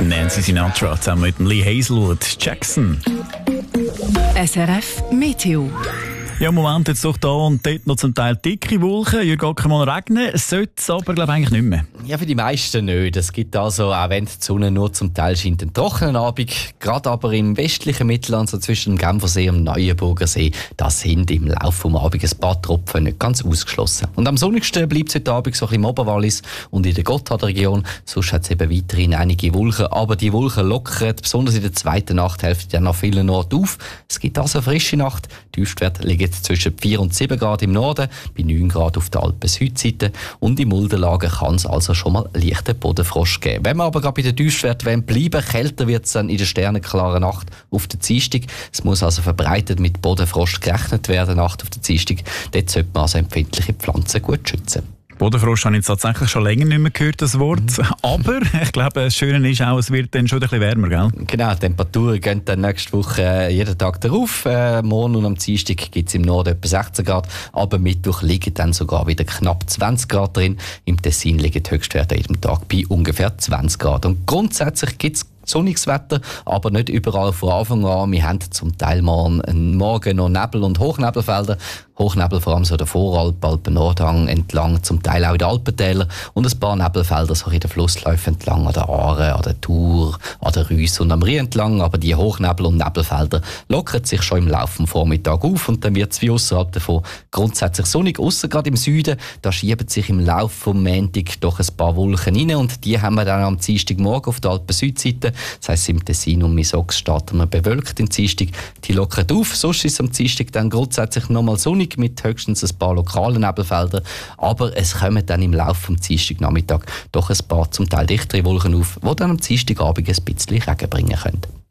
Nancy Sinatra zusammen mit Lee Hazelwood. Jackson. SRF Meteo. Ja, im Moment jetzt doch da und dort noch zum Teil dicke Wolken. Hier geht mal regnen. Es sollte es aber, glaube ich, eigentlich nicht mehr. Ja, für die meisten nicht. Es gibt also, auch wenn die Sonne nur zum Teil scheint, einen trockenen Abend. Gerade aber im westlichen Mittelland, so zwischen dem Genfersee und dem Neuenburger See, da sind im Laufe des Abends ein paar Tropfen nicht ganz ausgeschlossen. Und am sonnigsten bleibt es heute Abend so ein bisschen im Oberwallis und in der Gotthardregion. Sonst hat es eben weiterhin einige Wolken. Aber die Wolken lockern, besonders in der zweiten Nachthälfte, dann noch vielen Orten auf. Es gibt also eine frische Nacht. Die Tiefstwerte liegen zwischen 4 und 7 Grad im Norden, bei 9 Grad auf der Alpen-Südseite. Und in Muldenlagen kann es also schon mal leichten Bodenfrost geben. Wenn wir aber gerade bei den Tiefstwerten bleiben, kälter wird es dann in der sternenklaren Nacht auf der Dienstag. Es muss also verbreitet mit Bodenfrost gerechnet werden, Nacht auf der Dienstag. Dort sollte man also empfindliche Pflanzen gut schützen. Bodenfrost habe ich jetzt tatsächlich schon länger nicht mehr gehört, das Wort. Aber ich glaube, das Schöne ist auch, es wird dann schon ein bisschen wärmer, gell? Genau, die Temperaturen gehen dann nächste Woche jeden Tag darauf. Morgen und am Dienstag gibt es im Norden etwa 16 Grad, aber Mittwoch liegen dann sogar wieder knapp 20 Grad drin. Im Tessin liegen die Höchstwerte jeden Tag bei ungefähr 20 Grad. Und grundsätzlich gibt es sonniges Wetter, aber nicht überall von Anfang an. Wir haben zum Teil morgen noch Nebel- und Hochnebelfelder. Hochnebel vor allem so der Voralp, Alpen-Nordhang entlang, zum Teil auch in den Alpentälern und ein paar Nebelfelder so in den Flussläufen entlang, an der Aare, an der Thur, an der Reuss und am Rhein entlang. Aber die Hochnebel- und Nebelfelder lockern sich schon im Laufe des Vormittags auf und dann wird es wie ausserhalb davon grundsätzlich sonnig. Ausser gerade im Süden, da schieben sich im Laufe des Montags doch ein paar Wolken rein und die haben wir dann am Dienstagmorgen auf der Alpen-Südseite. Das heisst, im Tessin und Misox starten wir bewölkt im Dienstag. Die lockern auf, sonst ist es am Dienstag dann grundsätzlich nochmal sonnig mit höchstens ein paar lokalen Nebelfeldern. Aber es kommen dann im Laufe des Dienstagnachmittags doch ein paar zum Teil dichtere Wolken auf, die dann am Dienstagabend ein bisschen Regen bringen können.